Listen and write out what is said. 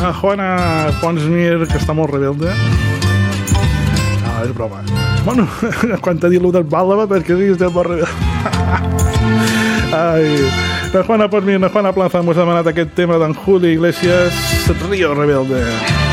a Juana Ponsmir, que està molt rebelde. No, és broma. Bueno, quan t'ha dit lo del Bàlava, perquè sí, estem molt rebelde. Ai, la Juana Ponsmir, la Juana Plaza, m'ho ha demanat aquest tema d'en Julio Iglesias, Río Rebelde.